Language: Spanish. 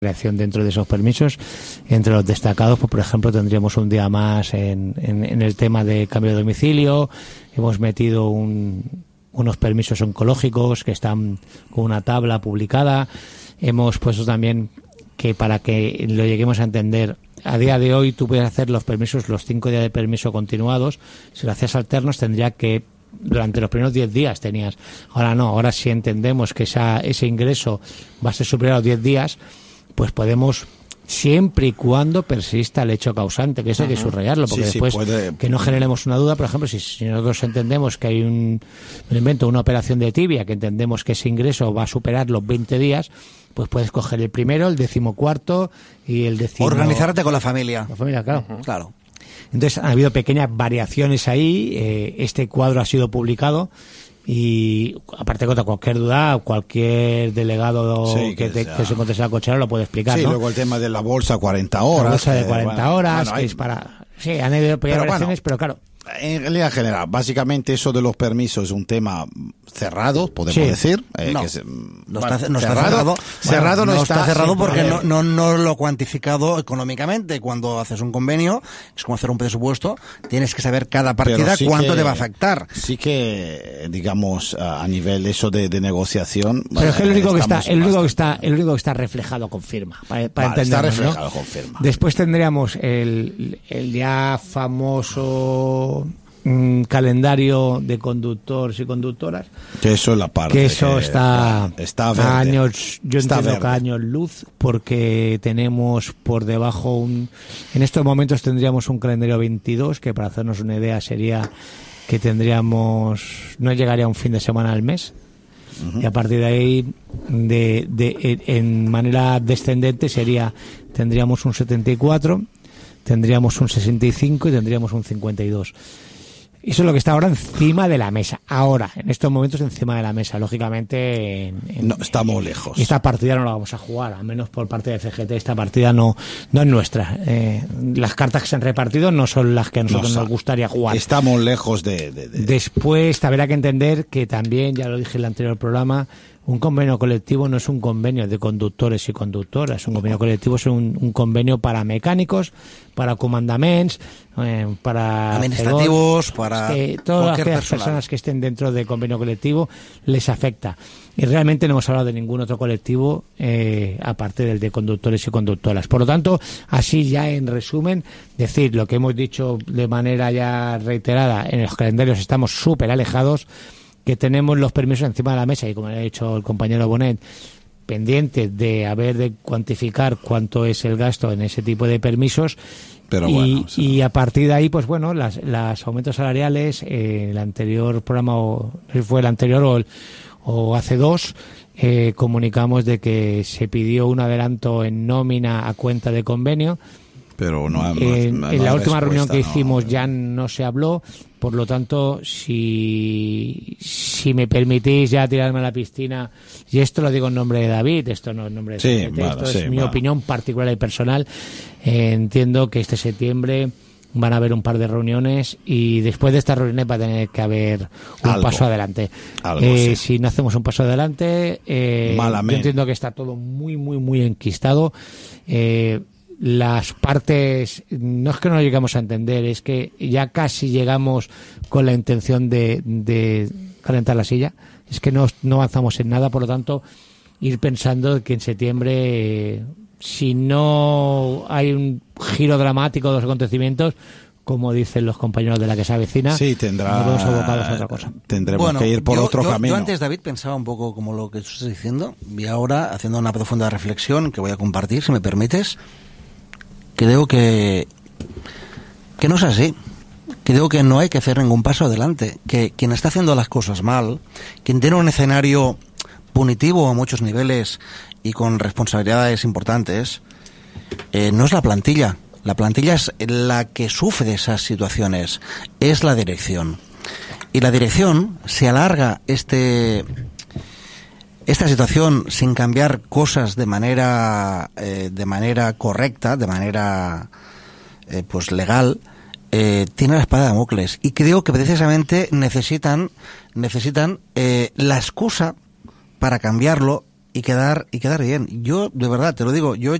creación dentro de esos permisos. Entre los destacados, pues por ejemplo, tendríamos un día más en el tema de cambio de domicilio. Hemos metido unos permisos oncológicos que están con una tabla publicada. Hemos puesto también que, para que lo lleguemos a entender, a día de hoy tú puedes hacer los permisos, los 5 días de permiso continuados. Si lo hacías alternos, tendría que durante los primeros 10 días tenías. Ahora no, ahora si entendemos que ese ingreso va a ser superior a los 10 días, pues podemos, siempre y cuando persista el hecho causante, que eso hay que subrayarlo, porque después que no generemos una duda. Por ejemplo, si nosotros entendemos que hay una operación de tibia, que entendemos que ese ingreso va a superar los 20 días, pues puedes coger el primero, el 14º y el 10º. Organizarte con la familia. La familia, claro. Claro. Entonces ha habido pequeñas variaciones ahí. Este cuadro ha sido publicado y, aparte de cualquier duda, cualquier delegado que se encuentre en la cochera lo puede explicar. Sí, ¿no? luego el tema de la bolsa 40 horas. La bolsa de 40 horas, bueno, que es para... Sí, han habido pequeñas variaciones, pero claro. En realidad general, básicamente eso de los permisos es un tema cerrado, podemos decir. No, que no está cerrado. Cerrado no está cerrado porque no lo he cuantificado económicamente. Cuando haces un convenio, es como hacer un presupuesto, tienes que saber cada partida cuánto te va a afectar. Sí que, digamos, a nivel eso de negociación. Pero es que el único que está reflejado con firma, para entendernos, está reflejado, ¿no? con firma. Después tendríamos el ya famoso calendario de conductores y conductoras, que eso es la parte que eso está verde. Años, yo entiendo que años luz, porque tenemos por debajo en estos momentos tendríamos un calendario 22, que para hacernos una idea sería que no llegaría un fin de semana al mes. Y a partir de ahí, en manera descendente, tendríamos un 74, tendríamos un 65 y tendríamos un 52. Eso es lo que está ahora encima de la mesa. Ahora, en estos momentos, encima de la mesa. Lógicamente, no, estamos lejos. Esta partida no la vamos a jugar, al menos por parte de CGT. Esta partida no es nuestra. Las cartas que se han repartido no son las que a nosotros nos gustaría jugar. Estamos lejos Después, habrá que entender que también, ya lo dije en el anterior programa, un convenio colectivo no es un convenio de conductores y conductoras. Un convenio colectivo es un convenio para mecánicos, para comandaments, para administrativos, para todas aquellas personas que estén dentro del convenio colectivo les afecta. Y realmente no hemos hablado de ningún otro colectivo aparte del de conductores y conductoras. Por lo tanto, así ya en resumen, decir lo que hemos dicho de manera ya reiterada: en los calendarios estamos súper alejados, que tenemos los permisos encima de la mesa y, como ha dicho el compañero Bonet, pendiente de cuantificar cuánto es el gasto en ese tipo de permisos. Pero y a partir de ahí, pues bueno, las aumentos salariales, el anterior programa, no sé si fue el anterior o hace dos, comunicamos de que se pidió un adelanto en nómina a cuenta de convenio. Pero en la última reunión que hicimos ya no se habló. Por lo tanto, si me permitís ya tirarme a la piscina, y esto lo digo en nombre de David, esto no es en nombre de esto es mi opinión particular y personal, entiendo que este septiembre van a haber un par de reuniones y después de estas reuniones va a tener que haber un paso adelante. Si no hacemos un paso adelante, yo entiendo que está todo muy, muy, muy enquistado. Las partes, no es que no lo llegamos a entender, es que ya casi llegamos con la intención de calentar la silla. Es que no avanzamos en nada. Por lo tanto, ir pensando que en septiembre, si no hay un giro dramático de los acontecimientos, como dicen los compañeros de la que se avecina, nos vemos abocados a otra cosa. Tendremos que ir por otro camino. Yo antes, David, pensaba un poco como lo que tú estás diciendo, y ahora, haciendo una profunda reflexión que voy a compartir, si me permites, creo que no es así. Creo que no hay que hacer ningún paso adelante. Que quien está haciendo las cosas mal, quien tiene un escenario punitivo a muchos niveles y con responsabilidades importantes, no es la plantilla. La plantilla es la que sufre esas situaciones, es la dirección. Y la dirección, si alarga esta situación sin cambiar cosas de manera correcta, de manera pues legal, tiene la espada de Damocles. Y creo que precisamente necesitan la excusa para cambiarlo y quedar bien. Yo, de verdad, te lo digo, yo